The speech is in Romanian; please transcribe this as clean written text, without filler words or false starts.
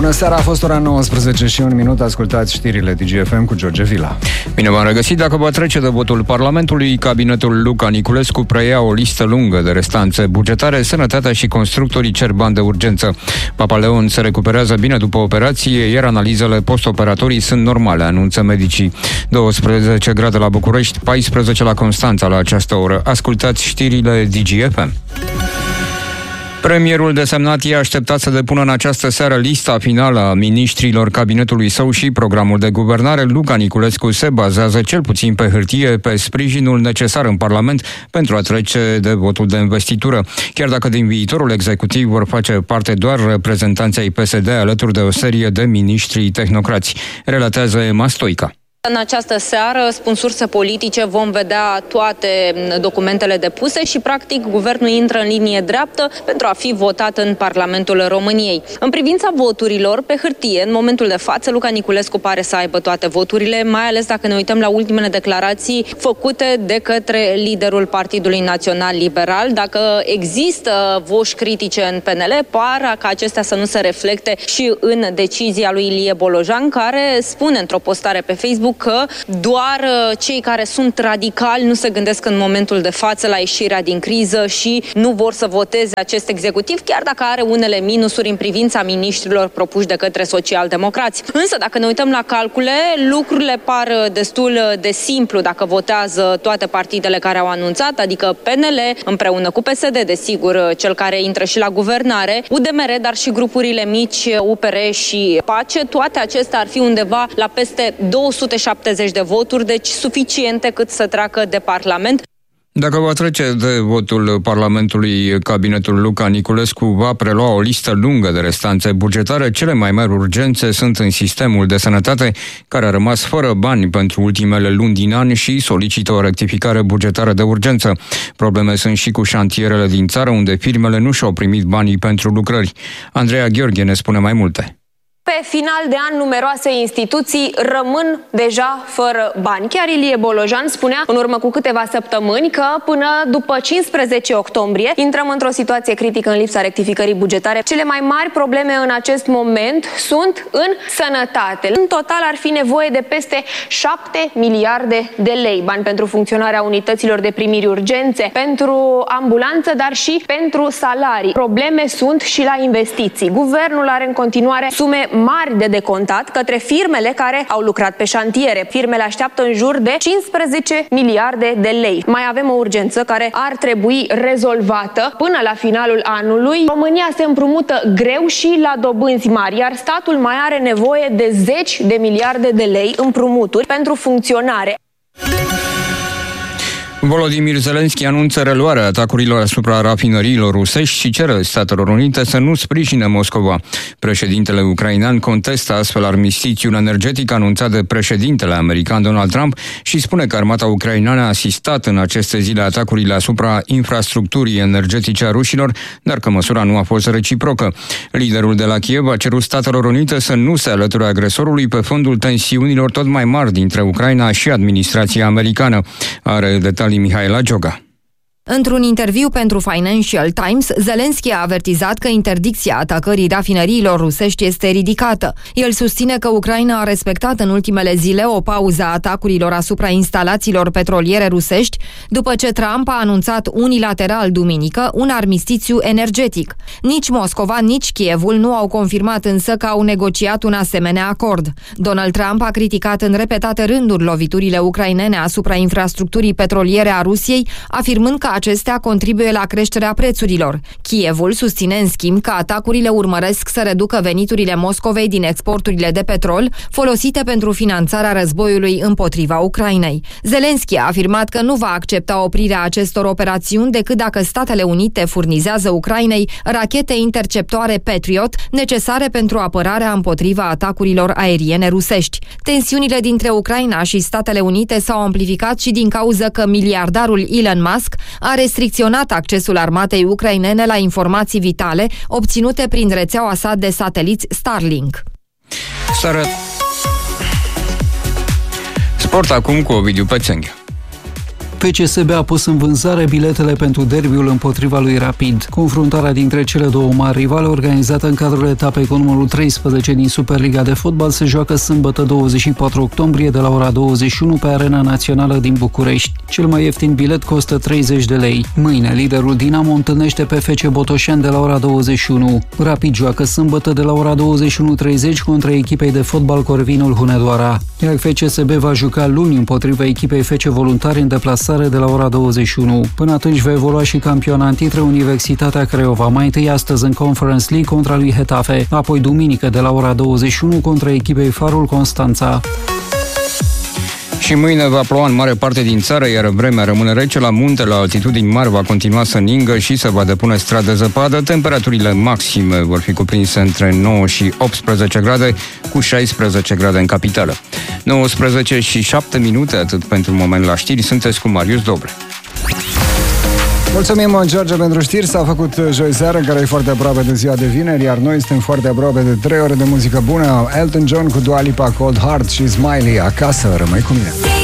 Bună seara, a fost ora 19 și un minut, ascultați știrile DGFM cu George Vila. Bine v-am regăsit. Dacă va trece de votul Parlamentului, cabinetul Luca Niculescu preia o listă lungă de restanțe bugetare. Sănătatea și constructorii cer bani de urgență. Papa Leon se recuperează bine după operație, iar analizele post-operatorii sunt normale, anunță medicii. 12 grade la București, 14 la Constanța la această oră. Ascultați știrile DGFM. Premierul desemnat e așteptat să depună în această seară lista finală a miniștrilor cabinetului său și programul de guvernare. Luca Niculescu se bazează cel puțin pe hârtie pe sprijinul necesar în Parlament pentru a trece de votul de investitură. Chiar dacă din viitorul executiv vor face parte doar reprezentanții ai PSD alături de o serie de miniștri tehnocrați, relatează Emma Stoica. În această seară, spun surse politice, vom vedea toate documentele depuse și, practic, guvernul intră în linie dreaptă pentru a fi votat în Parlamentul României. În privința voturilor, pe hârtie, în momentul de față, Luca Niculescu pare să aibă toate voturile, mai ales dacă ne uităm la ultimele declarații făcute de către liderul Partidului Național Liberal. Dacă există voci critice în PNL, par ca acestea să nu se reflecte și în decizia lui Ilie Bolojan, care spune într-o postare pe Facebook că doar cei care sunt radicali nu se gândesc în momentul de față la ieșirea din criză și nu vor să voteze acest executiv, chiar dacă are unele minusuri în privința miniștrilor propuși de către socialdemocrați. Însă, dacă ne uităm la calcule, lucrurile par destul de simplu dacă votează toate partidele care au anunțat, adică PNL împreună cu PSD, desigur, cel care intră și la guvernare, UDMR, dar și grupurile mici, UPR și PACE, toate acestea ar fi undeva la peste 270 de voturi, deci suficiente cât să treacă de Parlament. Dacă va trece de votul Parlamentului, cabinetul Luca Niculescu va prelua o listă lungă de restanțe bugetare. Cele mai mari urgențe sunt în sistemul de sănătate, care a rămas fără bani pentru ultimele luni din an și solicită o rectificare bugetară de urgență. Probleme sunt și cu șantierele din țară, unde firmele nu și-au primit banii pentru lucrări. Andreea Gheorghe ne spune mai multe. Pe final de an, numeroase instituții rămân deja fără bani. Chiar Ilie Bolojan spunea în urmă cu câteva săptămâni că până după 15 octombrie intrăm într-o situație critică în lipsa rectificării bugetare. Cele mai mari probleme în acest moment sunt în sănătate. În total ar fi nevoie de peste 7 miliarde de lei, bani pentru funcționarea unităților de primiri urgențe, pentru ambulanță, dar și pentru salarii. Probleme sunt și la investiții. Guvernul are în continuare sume mari de decontat către firmele care au lucrat pe șantiere. Firmele așteaptă în jur de 15 miliarde de lei. Mai avem o urgență care ar trebui rezolvată până la finalul anului. România se împrumută greu și la dobânzi mari, iar statul mai are nevoie de 10 de miliarde de lei împrumuturi pentru funcționare. Volodymyr Zelensky anunță reluarea atacurilor asupra rafinăriilor rusești și cere Statelor Unite să nu sprijine Moscova. Președintele ucrainean contestă astfel armistițiul energetic anunțat de președintele american Donald Trump și spune că armata ucraineană a asistat în aceste zile atacurile asupra infrastructurii energetice a rușilor, dar că măsura nu a fost reciprocă. Liderul de la Kiev a cerut Statelor Unite să nu se alăture agresorului pe fondul tensiunilor tot mai mari dintre Ucraina și administrația americană. Are detalii Mihaela Gioga. Într-un interviu pentru Financial Times, Zelensky a avertizat că interdicția atacării rafinăriilor rusești este ridicată. El susține că Ucraina a respectat în ultimele zile o pauză a atacurilor asupra instalațiilor petroliere rusești, după ce Trump a anunțat unilateral duminică un armistițiu energetic. Nici Moscova, nici Kievul nu au confirmat însă că au negociat un asemenea acord. Donald Trump a criticat în repetate rânduri loviturile ucrainene asupra infrastructurii petroliere a Rusiei, afirmând că acestea contribuie la creșterea prețurilor. Kievul susține în schimb că atacurile urmăresc să reducă veniturile Moscovei din exporturile de petrol folosite pentru finanțarea războiului împotriva Ucrainei. Zelensky a afirmat că nu va accepta oprirea acestor operațiuni decât dacă Statele Unite furnizează Ucrainei rachete interceptoare Patriot necesare pentru apărarea împotriva atacurilor aeriene rusești. Tensiunile dintre Ucraina și Statele Unite s-au amplificat și din cauza că miliardarul Elon Musk a restricționat accesul armatei ucrainene la informații vitale obținute prin rețeaua sa de sateliți Starlink. Sport acum cu Ovidiu Pețenghe. FCSB a pus în vânzare biletele pentru derbiul împotriva lui Rapid. Confruntarea dintre cele două mari rivale, organizată în cadrul etapei cu numărul 13 din Superliga de fotbal, se joacă sâmbătă 24 octombrie de la ora 21 pe Arena Națională din București. Cel mai ieftin bilet costă 30 de lei. Mâine, liderul Dinamo întâlnește pe FC Botoșani de la ora 21. Rapid joacă sâmbătă de la ora 21:30 contra echipei de fotbal Corvinul Hunedoara. Iar FCSB va juca luni împotriva echipei FC Voluntari în deplasare de la ora 21. Până atunci va evolua și campionat între Universitatea Craiova, mai întâi astăzi în Conference League contra lui Hetafe, apoi duminică de la ora 21 contra echipei Farul Constanța. Și mâine va ploua în mare parte din țară, iar vremea rămâne rece. La munte, la altitudini mari, va continua să ningă și se va depune strat de zăpadă. Temperaturile maxime vor fi cuprinse între 9 și 18 grade, cu 16 grade în capitală. 19 și 7 minute, atât pentru moment la știri. Sunteți cu Marius Dobre. Mulțumim, George, pentru știri. S-a făcut joi seară, care e foarte aproape de ziua de vineri, iar noi suntem foarte aproape de 3 ore de muzică bună. Elton John cu Dua Lipa, Cold Heart și Smiley. Acasă, rămâi cu mine.